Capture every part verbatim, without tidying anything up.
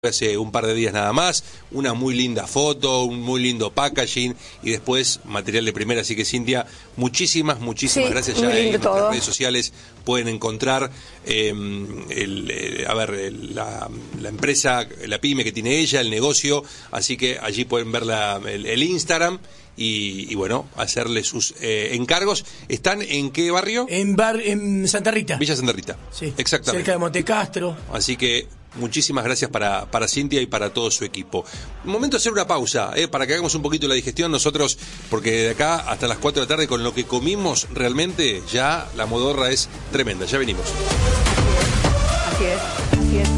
hace un par de días nada más, una muy linda foto, un muy lindo packaging y después material de primera, así que Cintia, muchísimas, muchísimas sí, gracias. Ya en nuestras redes sociales pueden encontrar eh, el, el, a ver, el, la, la empresa, la pyme que tiene ella, el negocio, así que allí pueden ver la, el, el Instagram y, y bueno, hacerle sus eh, encargos. ¿Están en qué barrio? En bar, en Santa Rita. Villa Santa Rita. Sí, exactamente. Cerca de Montecastro. Así que muchísimas gracias para, para Cintia y para todo su equipo. Un momento de hacer una pausa, eh, para que hagamos un poquito la digestión nosotros, porque de acá hasta las cuatro de la tarde con lo que comimos realmente ya la modorra es tremenda. Ya venimos. Así es, así es.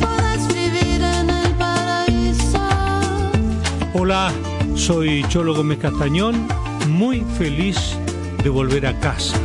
Hola, soy Cholo Gómez Castañón, muy feliz de volver a casa,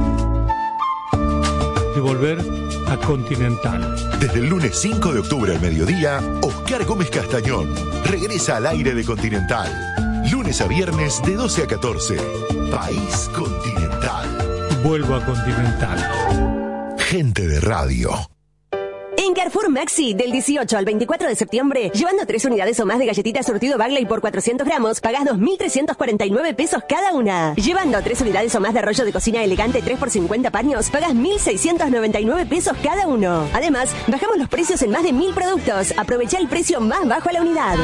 de volver a Continental. Desde el lunes cinco de octubre al mediodía, Oscar Gómez Castañón regresa al aire de Continental. Lunes a viernes de doce a catorce. País Continental. Vuelvo a Continental. Gente de radio. En Carrefour Maxi, del dieciocho al veinticuatro de septiembre, llevando tres unidades o más de galletitas surtido Bagley por cuatrocientos gramos, pagás dos mil trescientos cuarenta y nueve pesos cada una. Llevando tres unidades o más de rollo de cocina elegante tres por cincuenta paños, pagás mil seiscientos noventa y nueve pesos cada uno. Además, bajamos los precios en más de mil productos. Aprovecha el precio más bajo a la unidad.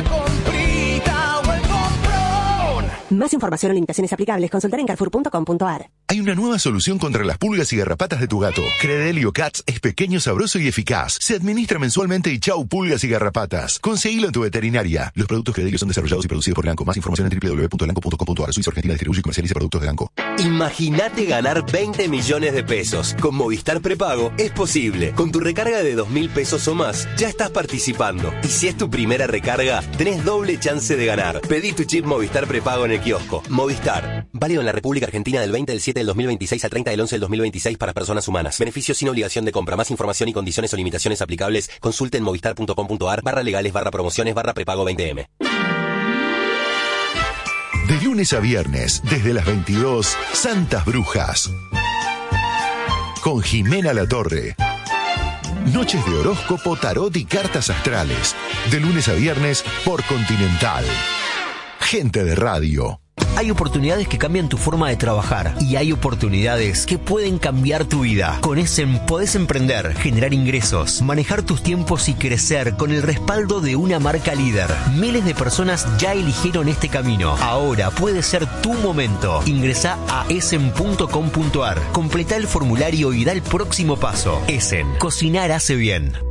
Más información o limitaciones aplicables, consultar en carrefour punto com punto a r. Hay una nueva solución contra las pulgas y garrapatas de tu gato. Credelio Cats es pequeño, sabroso y eficaz. Se administra mensualmente y chau pulgas y garrapatas. Conseguilo en tu veterinaria. Los productos Credelio son desarrollados y producidos por Lanco. Más información en doble u doble u doble u punto lanco punto com punto a r. Suiza Argentina distribuye y comercializa productos de Lanco. Imagínate ganar veinte millones de pesos. Con Movistar Prepago es posible. Con tu recarga de dos mil pesos o más, ya estás participando. Y si es tu primera recarga, tenés doble chance de ganar. Pedí tu chip Movistar Prepago en el kiosco. Movistar. Válido en la República Argentina del veinte del siete del dos mil veintiséis al treinta del once del dos mil veintiséis para personas humanas. Beneficios sin obligación de compra. Más información y condiciones o limitaciones aplicables. Consulte en movistar punto com punto a r barra legales barra promociones barra prepago veinte eme. De lunes a viernes, desde las veintidós, Santas Brujas. Con Jimena Latorre. Noches de horóscopo, tarot y cartas astrales. De lunes a viernes por Continental. Gente de radio. Hay oportunidades que cambian tu forma de trabajar y hay oportunidades que pueden cambiar tu vida. Con Essen podés emprender, generar ingresos, manejar tus tiempos y crecer con el respaldo de una marca líder. Miles de personas ya eligieron este camino. Ahora puede ser tu momento. Ingresá a essen punto com punto a r, completá el formulario y da el próximo paso. Essen, cocinar hace bien.